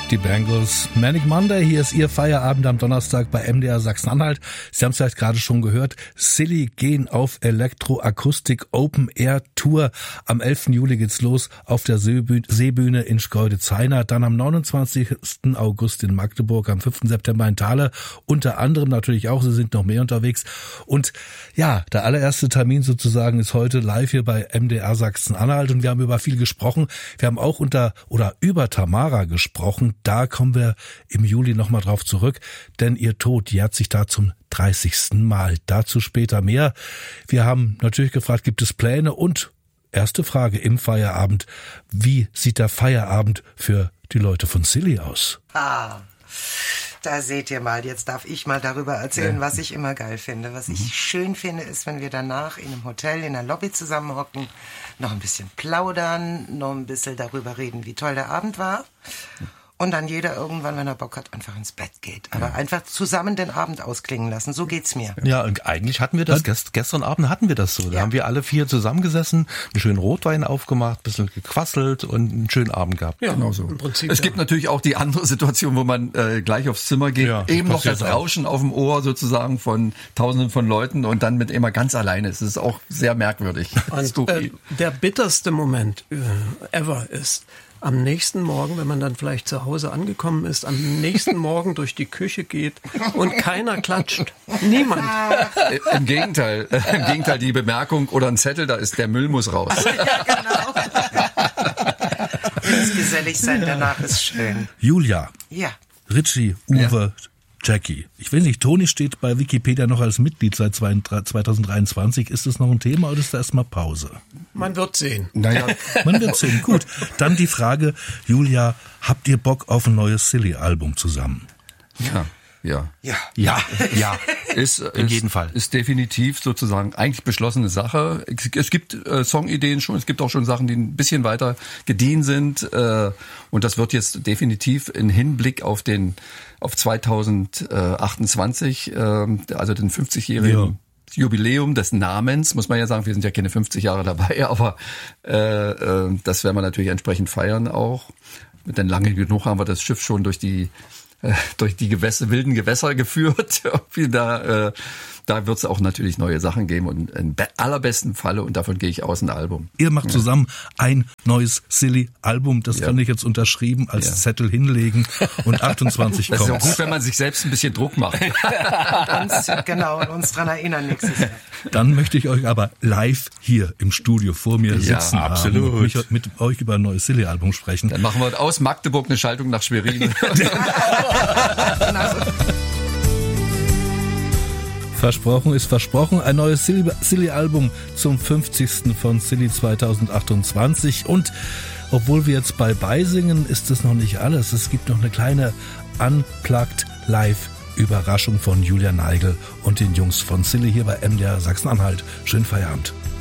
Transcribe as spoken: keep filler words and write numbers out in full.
Die Bangles. Manic Monday, hier ist Ihr Feierabend am Donnerstag bei M D R Sachsen-Anhalt. Sie haben es vielleicht gerade schon gehört. Silly gehen auf Elektroakustik Open Air Tour. Am elften Juli geht's los auf der Seebühne in Schkeuditz-Heiner. Dann am neunundzwanzigsten August in Magdeburg, am fünften September in Thale. Unter anderem natürlich auch, Sie sind noch mehr unterwegs. Und ja, der allererste Termin sozusagen ist heute live hier bei M D R Sachsen-Anhalt. Und wir haben über viel gesprochen. Wir haben auch unter oder über Tamara gesprochen. Da kommen wir im Juli nochmal drauf zurück, denn ihr Tod jährt sich da zum dreißigsten Mal. Dazu später mehr. Wir haben natürlich gefragt, gibt es Pläne? Und erste Frage im Feierabend, wie sieht der Feierabend für die Leute von Silly aus? Ah, da seht ihr mal, jetzt darf ich mal darüber erzählen, was ich immer geil finde. Was ich schön finde, ist, wenn wir danach in einem Hotel, in der Lobby zusammenhocken, noch ein bisschen plaudern, noch ein bisschen darüber reden, wie toll der Abend war. Und dann jeder irgendwann, wenn er Bock hat, einfach ins Bett geht. Aber ja. einfach zusammen den Abend ausklingen lassen. So geht's mir. Ja, und eigentlich hatten wir das, gest, gestern Abend hatten wir das so. Da ja. haben wir alle vier zusammengesessen, einen schönen Rotwein aufgemacht, ein bisschen gequasselt und einen schönen Abend gehabt. Ja, genau so. Im Prinzip, es ja. gibt natürlich auch die andere Situation, wo man äh, gleich aufs Zimmer geht, ja, eben noch das Rauschen auf dem Ohr sozusagen von Tausenden von Leuten und dann mit immer ganz alleine. Es ist auch sehr merkwürdig. Und, äh, der bitterste Moment äh, ever ist, am nächsten Morgen, wenn man dann vielleicht zu Hause angekommen ist, am nächsten Morgen durch die Küche geht und keiner klatscht. Niemand. Im Gegenteil, äh, im Gegenteil, die Bemerkung oder ein Zettel, da ist, der Müll muss raus. Ja, genau. Das gesellig sein danach ist schön. Julia. Ja. Richie, Uwe, ja. Jackie. Ich weiß nicht, Toni steht bei Wikipedia noch als Mitglied seit zweitausenddreiundzwanzig. Ist das noch ein Thema oder ist da erstmal Pause? Man wird sehen. Naja. Man wird sehen. Gut. Dann die Frage, Julia, habt ihr Bock auf ein neues Silly-Album zusammen? Ja. Ja. Ja. Ja. Ja. Ist, in ist, jedem Fall. Ist definitiv sozusagen eigentlich beschlossene Sache. Es, es gibt äh, Songideen schon, es gibt auch schon Sachen, die ein bisschen weiter gediehen sind. Äh, und das wird jetzt definitiv in Hinblick auf den, auf zweitausendachtundzwanzig, äh, also den fünfzigjährigen ja. Jubiläum des Namens, muss man ja sagen, wir sind ja keine fünfzig Jahre dabei, aber äh, äh, das werden wir natürlich entsprechend feiern auch. Denn lange genug haben wir das Schiff schon durch die durch die Gewässer, wilden Gewässer geführt. da äh, da wird es auch natürlich neue Sachen geben und im allerbesten Falle, und davon gehe ich aus, ein Album. Ihr macht zusammen ein neues Silly-Album, das ja. kann ich jetzt unterschrieben als ja. Zettel hinlegen und achtundzwanzig kommt. Das ist auch gut, wenn man sich selbst ein bisschen Druck macht. uns, genau, und uns dran erinnern nächstes Jahr. Dann möchte ich euch aber live hier im Studio vor mir ja, sitzen absolut. haben und mich mit euch über ein neues Silly-Album sprechen. Dann machen wir aus Magdeburg eine Schaltung nach Schwerin. Versprochen ist versprochen. Ein neues Silly-Album zum fünfzigsten von Silly zweitausendachtundzwanzig. Und obwohl wir jetzt bei Beisingen, ist es noch nicht alles. Es gibt noch eine kleine Unplugged Live-Überraschung von Julia Neigel und den Jungs von Silly hier bei M D R Sachsen-Anhalt. Schönen Feierabend.